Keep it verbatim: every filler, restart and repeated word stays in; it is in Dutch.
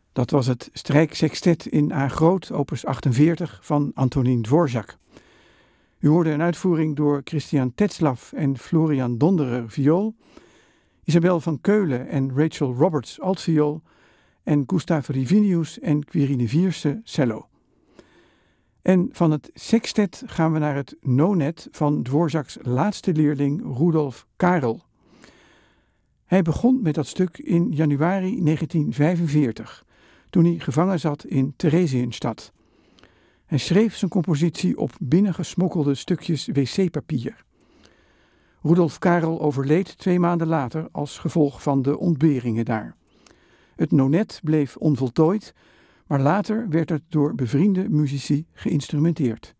Dat was het strijksextet in A groot, opus achtenveertig van Antonín Dvořák. U hoorde een uitvoering door Christian Tetzlaff en Florian Donderer viool, Isabel van Keulen en Rachel Roberts altviool en Gustav Rivinius en Quirine Vierse cello. En van het sextet gaan we naar het nonet van Dvořáks laatste leerling Rudolf Karel. Hij begon met dat stuk in januari negentien vijfenveertig, toen hij gevangen zat in Theresienstadt. Hij schreef zijn compositie op binnengesmokkelde stukjes wc-papier. Rudolf Karel overleed twee maanden later als gevolg van de ontberingen daar. Het nonet bleef onvoltooid, maar later werd het door bevriende muzici geïnstrumenteerd.